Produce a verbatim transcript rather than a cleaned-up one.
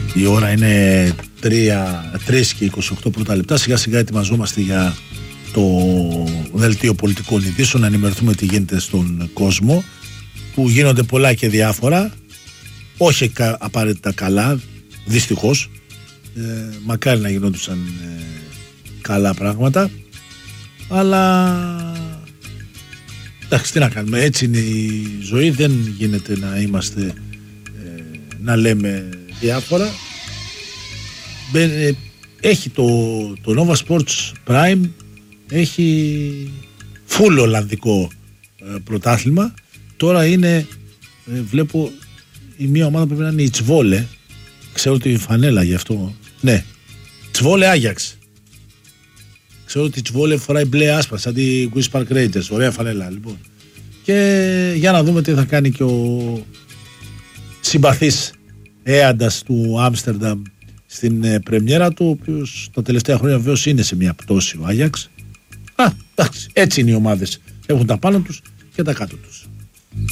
Η ώρα είναι τρία και είκοσι οκτώ πρώτα λεπτά. Σιγά σιγά ετοιμαζόμαστε για το δελτίο πολιτικών ειδήσεων, να ενημερωθούμε τι γίνεται στον κόσμο, που γίνονται πολλά και διάφορα, όχι απαραίτητα καλά, δυστυχώς. ε, μακάρι να γινόντουσαν ε, καλά πράγματα, αλλά εντάξει, τι να κάνουμε, έτσι είναι η ζωή, δεν γίνεται να είμαστε ε, να λέμε διάφορα. Έχει το, το Nova Sports Prime, έχει full ολλανδικό ε, πρωτάθλημα. Τώρα είναι, ε, βλέπω, η μία ομάδα πρέπει να είναι η Τσβόλε. Ξέρω τη φανέλα γι' αυτό. Ναι, Τσβόλε Άγιαξ. Ξέρω ότι η Τσβόλε φοράει μπλε άσπρα σαν τη Queen's Park Rangers. Ωραία φανέλα λοιπόν. Και για να δούμε τι θα κάνει και ο συμπαθής έαντας του Άμστερνταμ στην ε, πρεμιέρα του, ο οποίος τα τελευταία χρόνια βεβαίως είναι σε μια πτώση ο Άγιαξ. Α, εντάξει, έτσι είναι οι ομάδες. Έχουν τα πάνω τους και τα κάτω τους.